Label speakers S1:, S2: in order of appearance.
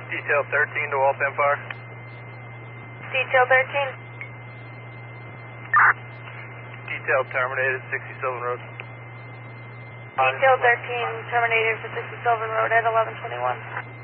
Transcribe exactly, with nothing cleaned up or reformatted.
S1: Detail thirteen to Waltham Fire.
S2: Detail thirteen.
S1: Detail terminated, sixty Sylvan Road.
S2: Detail thirteen terminated for sixty Sylvan Road at eleven twenty-one.